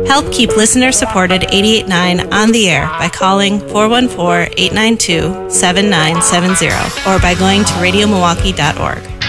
Help keep listener-supported 88.9 on the air by calling 414-892-7970 or by going to radiomilwaukee.org.